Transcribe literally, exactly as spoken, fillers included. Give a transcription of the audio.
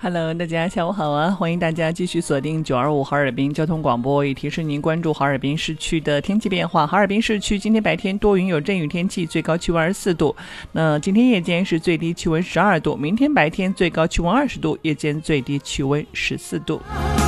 Hello， 大家下午好啊！欢迎大家继续锁定九二五哈尔滨交通广播，也提示您关注哈尔滨市区的天气变化。哈尔滨市区今天白天多云有阵雨天气，最高气温二十四度。那今天夜间是最低气温十二度，明天白天最高气温二十度，夜间最低气温十四度。